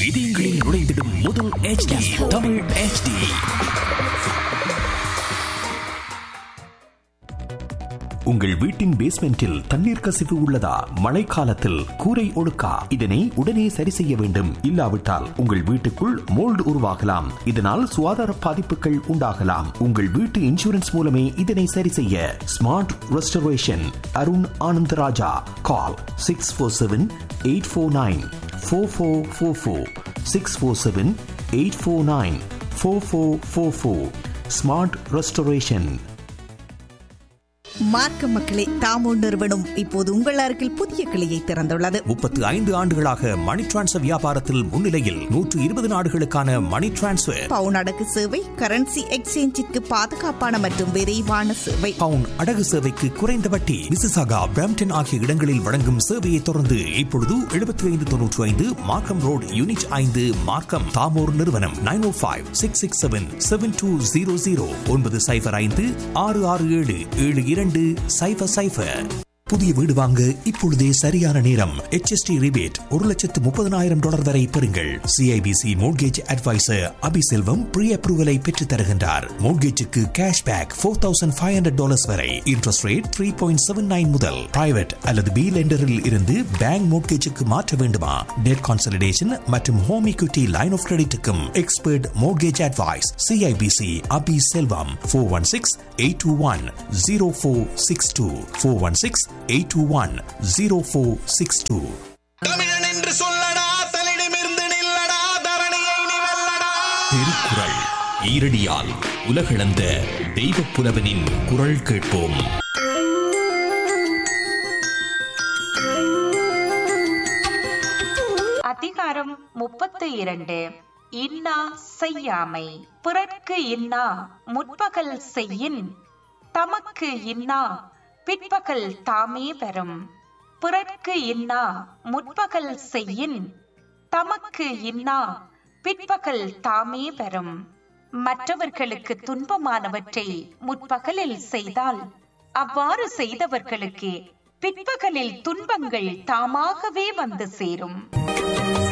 இதயங்களில் நுழைந்திடும் முதல் HD தமிழ் HD. உங்கள் வீட்டின் பேஸ்மெண்டில் தண்ணீர் கசிவு உள்ளதா? மழைக்காலத்தில் கூரை ஒழுக்கா? இதனை உடனே சரி செய்ய வேண்டும். இல்லாவிட்டால் உங்கள் வீட்டுக்குள் மோல்டு உருவாகலாம். இதனால் சுகாதார பாதிப்புகள் உண்டாகலாம். உங்கள் வீட்டு இன்சூரன்ஸ் மூலமே இதனை சரி செய்ய. Smart restoration Arun Anandaraja. கால் 647-849-4444 647-849-4444. Smart restoration. மார்க்க மக்களே, தாமோ நிறுவனம் இப்போது உங்கள் அருகில் புதிய கிளையை திறந்துள்ளது. 35 ஆண்டுகளாக மணி டிரான்ஸ்ஃபர் வியாபாரத்தில் முன்னிலையில் 120 நாடுகளுக்கான மணி டிரான்ஸ்ஃபர், பவுன் அடகு சேவை, கரன்சி எக்ஸ்சேஞ்சிற்கு பாதுகாப்பான மற்றும் விரைவான சேவை, பவுன் அடகு சேவைக்கு குறைந்த வட்டி. மிசிசாகா, பிரம்ப்டன் ஆகிய இடங்களில் வழங்கும் சேவையை தொடர்ந்து இப்பொழுது 7595 மார்க்கம் ரோடு யூனிட் 5 மார்க்கம். தாமோர் நிறுவனம் 905-667-7200 954-667-7200. புதிய வீடு வாங்க இப்பொழுதே சரியான நேரம். HST ரிபேட் $130,000 வரை பெறுங்கள். CIBC mortgage advisor Abiselvam pre அப்ரூவலை பெற்று தருகின்றார். மோட்கேஜுக்கு கேஷ்பேக் $4,500 வரை. இன்ட்ரெஸ்ட் ரேட் 3.79 முதல். பிரைவேட் அல்லது பி லெண்டரில் இருந்து பேங்க் மோட்கேஜுக்கு மாற்ற வேண்டுமா? டெட் கான்சல்டேஷன் மற்றும் home equity line of கிரெடிட்டுக்கும் expert mortgage advice. CIBC Abiselvam 416-821-0462 416-821-0462. தமிழன் என்று சொல்லடா, தலிடமிருந்து நில்லடா, தரணியை நீ வெல்லடா. திருக்குறள் ஈரடியால் உலகளந்த தெய்வப் புலவனின் குரல் கேட்போம். அதிகாரம் 32. இன்னா செய்யாமை. பிறர்க்கு இன்னா முற்பகல் செய்யின், தமக்கு இன்னா பிற்பகல் தாமே பெறும். பிறர்க்கு இன்னா முற்பகல் செய்யின், தமக்கு இன்னா பிற்பகல் தாமே பெறும். மற்றவர்களுக்கு துன்பமானவற்றை முற்பகலில் செய்தால் அவ்வாறு செய்தவர்களுக்கு பிற்பகலில் துன்பங்கள் தாமாகவே வந்து சேரும்.